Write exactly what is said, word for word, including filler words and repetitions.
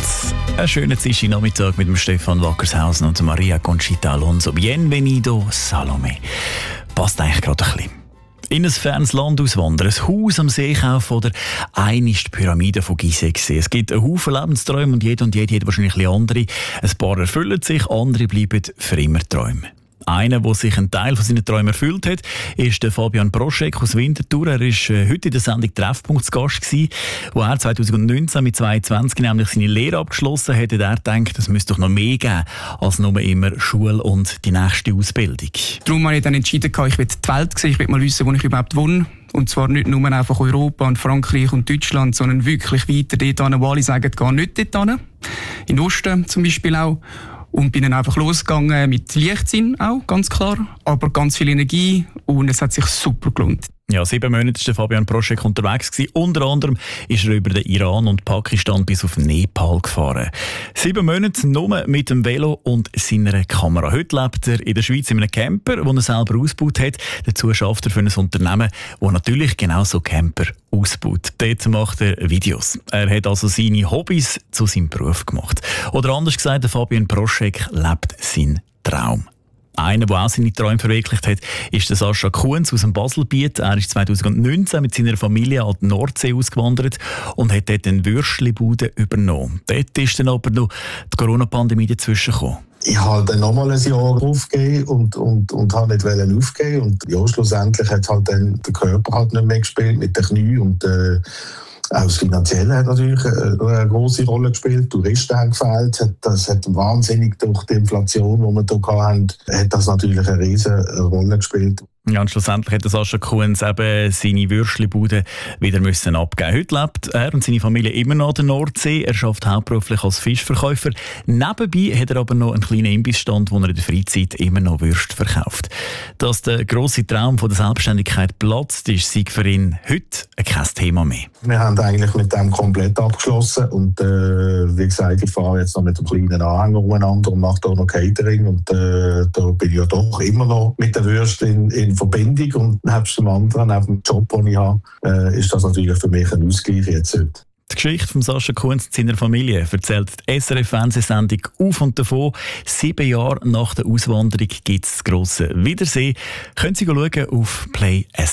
Schweiz. Einen schönen Nachmittag mit dem Stefan Wackershausen und Maria Conchita Alonso. Bienvenido, Salome. Passt eigentlich gerade ein bisschen. In ein fernes Land auswandern, ein Haus am See kaufen oder eine ist die Pyramide von Gizeh gesehen. Es gibt einen Haufen Lebensträume und jeder und jede hat wahrscheinlich ein andere. Ein paar erfüllen sich, andere bleiben für immer Träume. Einer, der sich einen Teil von seinen Träumen erfüllt hat, ist der Fabian Proschek aus Winterthur. Er war heute in der Sendung Treffpunkt zu Gast gewesen, wo er zwanzig neunzehn mit zweiundzwanzig nämlich seine Lehre abgeschlossen hat. Er denkt, es müsste doch noch mehr geben als nur immer Schule und die nächste Ausbildung. Darum habe ich dann entschieden, ich will die Welt sehen, ich will mal wissen, wo ich überhaupt wohne. Und zwar nicht nur einfach Europa und Frankreich und Deutschland, sondern wirklich weiter dort hin, wo alle sagen, geh nicht dort hin. In Osten zum Beispiel auch. Und bin dann einfach losgegangen mit Leichtsinn auch, ganz klar, aber ganz viel Energie und es hat sich super gelohnt. Ja, sieben Monate war Fabian Proschek unterwegs gewesen. Unter anderem ist er über den Iran und Pakistan bis auf Nepal gefahren. Sieben Monate nur mit dem Velo und seiner Kamera. Heute lebt er in der Schweiz in einem Camper, den er selber ausgebaut hat. Dazu schafft er für ein Unternehmen, das natürlich genau so Camper ausbaut. Dort macht er Videos. Er hat also seine Hobbys zu seinem Beruf gemacht. Oder anders gesagt, der Fabian Proschek lebt seinen Traum. Einer, der auch seine Träume verwirklicht hat, ist der Sascha Kuhns aus dem Baselbiet. Er ist zwanzig neunzehn mit seiner Familie an die Nordsee ausgewandert und hat dort eine Würstchenbude übernommen. Dort ist dann aber noch die Corona-Pandemie dazwischen gekommen. Ich habe dann nochmal ein Jahr aufgegeben und, und, und habe nicht aufgeben. Und ja, schlussendlich hat halt dann der Körper halt nicht mehr gespielt mit den Knien und äh, auch das Finanzielle hat natürlich eine große Rolle gespielt. Touristen haben gefehlt. Das hat wahnsinnig durch die Inflation, die wir hier hatten, hat das natürlich eine riesige Rolle gespielt. Ja, und schlussendlich hat Sascha Kuhns eben seine Würstchenbude wieder müssen abgeben. Heute lebt er und seine Familie immer noch an der Nordsee. Er arbeitet hauptberuflich als Fischverkäufer. Nebenbei hat er aber noch einen kleinen Imbissstand, wo er in der Freizeit immer noch Würste verkauft. Dass der grosse Traum von der Selbstständigkeit platzt, ist sei für ihn heute kein Thema mehr. Wir haben eigentlich mit dem komplett abgeschlossen und äh, wie gesagt, ich fahre jetzt noch mit einem kleinen Anhänger umeinander und mache da noch Catering und äh, da bin ich ja doch immer noch mit der Würste in, in Verbindung und nebst dem anderen, neben dem Job, den ich habe, äh, ist das natürlich für mich ein Ausgleich jetzt heute. Die Geschichte von Sascha Kuhns und seiner Familie erzählt die S R F-Fernsehsendung «Auf und davon». Sieben Jahre nach der Auswanderung gibt es das grosse Wiedersehen. Können Sie schauen auf Play S R F.